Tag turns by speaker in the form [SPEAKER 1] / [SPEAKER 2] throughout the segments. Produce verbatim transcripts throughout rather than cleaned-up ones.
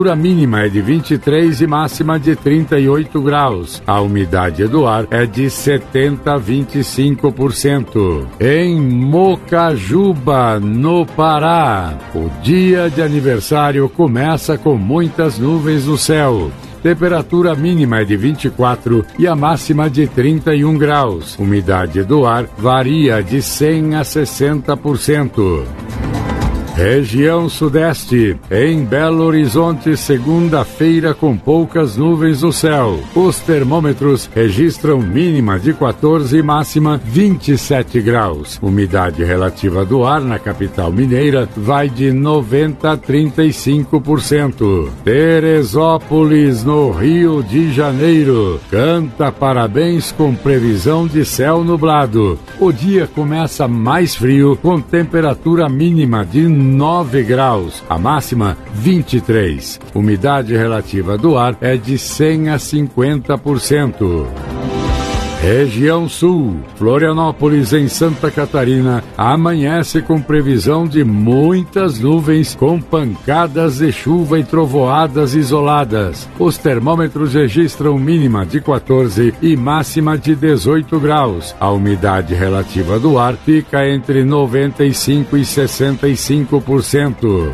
[SPEAKER 1] A mínima é de vinte e três e máxima de trinta e oito graus. A umidade do ar é de setenta a vinte e cinco por cento. Em Mocajuba, no Pará, o dia de aniversário começa com muitas nuvens no céu. Temperatura mínima é de vinte e quatro e a máxima de trinta e um graus. Umidade do ar varia de cem a sessenta por cento. Região Sudeste, em Belo Horizonte, segunda-feira com poucas nuvens no céu. Os termômetros registram mínima de quatorze e máxima vinte e sete graus. Umidade relativa do ar na capital mineira vai de noventa a trinta e cinco por cento. Teresópolis, no Rio de Janeiro, canta parabéns com previsão de céu nublado. O dia começa mais frio, com temperatura mínima de nove graus, a máxima vinte e três. Umidade relativa do ar é de cem a cinquenta por cento. Região Sul, Florianópolis, em Santa Catarina, amanhece com previsão de muitas nuvens com pancadas de chuva e trovoadas isoladas. Os termômetros registram mínima de quatorze e máxima de dezoito graus. A umidade relativa do ar fica entre noventa e cinco e sessenta e cinco por cento.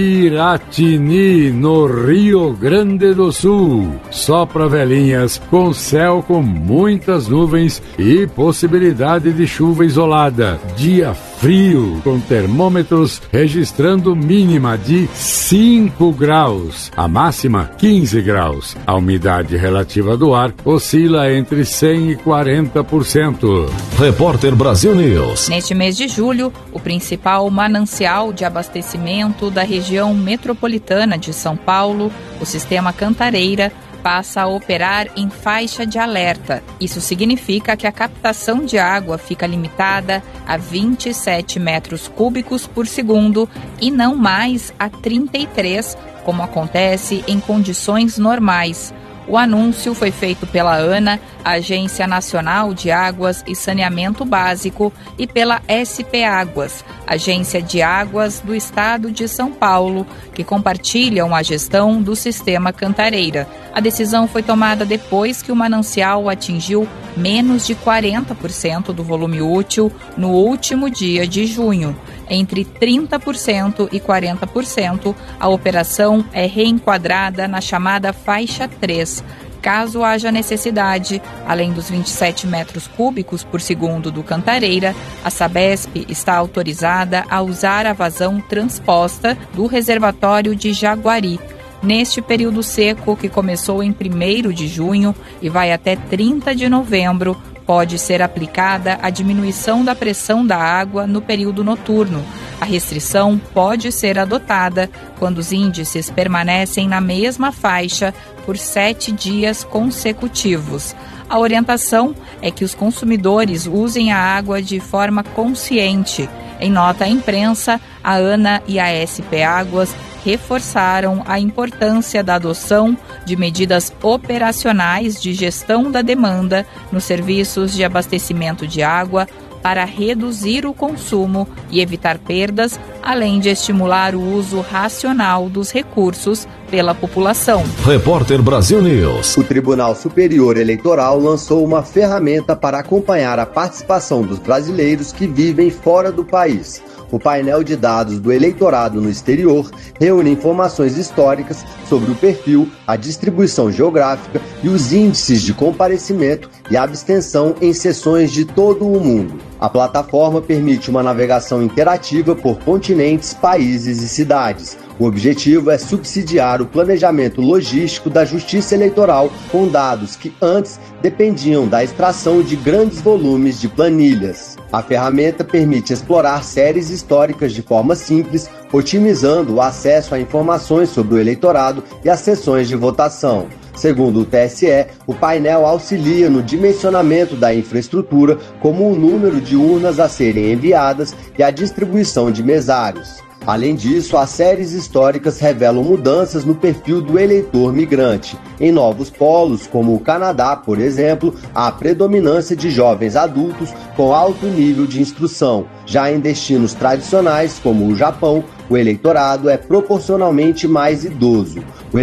[SPEAKER 1] Piratini, no Rio Grande do Sul, sopra velhinhas com céu com muitas nuvens. nuvens e possibilidade de chuva isolada. Dia frio, com termômetros registrando mínima de cinco graus, a máxima quinze graus. A umidade relativa do ar oscila entre cem e quarenta por cento.
[SPEAKER 2] Repórter Brasil News.
[SPEAKER 3] Neste mês de julho, o principal manancial de abastecimento da região metropolitana de São Paulo, o Sistema Cantareira, passa a operar em faixa de alerta. Isso significa que a captação de água fica limitada a vinte e sete metros cúbicos por segundo e não mais a trinta e três, como acontece em condições normais. O anúncio foi feito pela ANA, a Agência Nacional de Águas e Saneamento Básico, e pela S P Águas, Agência de Águas do Estado de São Paulo, que compartilham a gestão do Sistema Cantareira. A decisão foi tomada depois que o manancial atingiu menos de quarenta por cento do volume útil no último dia de junho. Entre trinta por cento e quarenta por cento, a operação é reenquadrada na chamada faixa três. Caso haja necessidade, além dos vinte e sete metros cúbicos por segundo do Cantareira, a Sabesp está autorizada a usar a vazão transposta do reservatório de Jaguari. Neste período seco, que começou em primeiro de junho e vai até trinta de novembro, pode ser aplicada a diminuição da pressão da água no período noturno. A restrição pode ser adotada quando os índices permanecem na mesma faixa por sete dias consecutivos. A orientação é que os consumidores usem a água de forma consciente. Em nota à imprensa, a ANA e a S P Águas reforçaram a importância da adoção de medidas operacionais de gestão da demanda nos serviços de abastecimento de água para reduzir o consumo e evitar perdas, além de estimular o uso racional dos recursos pela população.
[SPEAKER 2] Repórter Brasil News.
[SPEAKER 4] O Tribunal Superior Eleitoral lançou uma ferramenta para acompanhar a participação dos brasileiros que vivem fora do país. O painel de dados do eleitorado no exterior reúne informações históricas sobre o perfil, a distribuição geográfica e os índices de comparecimento e abstenção em sessões de todo o mundo. A plataforma permite uma navegação interativa por continentes, países e cidades. O objetivo é subsidiar o planejamento logístico da Justiça Eleitoral com dados que antes dependiam da extração de grandes volumes de planilhas. A ferramenta permite explorar séries históricas de forma simples, otimizando o acesso a informações sobre o eleitorado e as sessões de votação. Segundo o T S E, o painel auxilia no dimensionamento da infraestrutura, como o número de urnas a serem enviadas e a distribuição de mesários. Além disso, as séries históricas revelam mudanças no perfil do eleitor migrante. Em novos polos, como o Canadá, por exemplo, há predominância de jovens adultos com alto nível de instrução. Já em destinos tradicionais, como o Japão, o eleitorado é proporcionalmente mais idoso. O